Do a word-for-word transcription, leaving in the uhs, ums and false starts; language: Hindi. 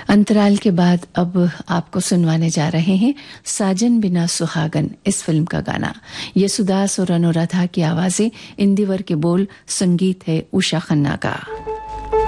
अंतराल के बाद अब आपको सुनवाने जा रहे हैं साजन बिना सुहागन इस फिल्म का गाना। यसुदास और अनुराधा की आवाजें, इंदिवर के बोल, संगीत है उषा खन्ना का।